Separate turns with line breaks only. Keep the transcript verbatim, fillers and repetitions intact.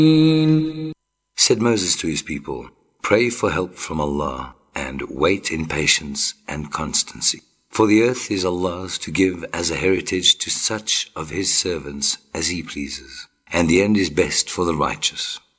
Said Moses to his people, "Pray for help from Allah and wait in patience and constancy. For the earth is Allah's to give as a heritage to such of His servants as He pleases. And the end is best for the righteous."